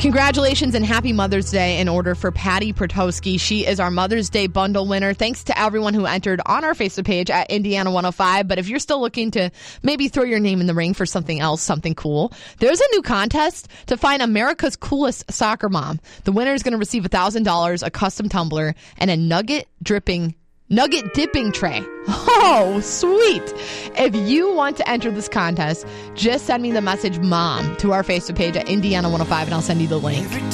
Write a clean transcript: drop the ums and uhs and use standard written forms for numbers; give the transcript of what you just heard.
Congratulations and happy Mother's Day in order for Patty Protowski. She is our Mother's Day bundle winner. Thanks to everyone who entered on our Facebook page at Indiana 105. But if you're still looking to maybe throw your name in the ring for something else, something cool, there's a new contest to find America's coolest soccer mom. The winner is going to receive $1,000, a custom tumbler, and a nugget dipping tray. Oh, sweet. If you want to enter this contest, just send me the message MOM to our Facebook page at Indiana 105 and I'll send you the link.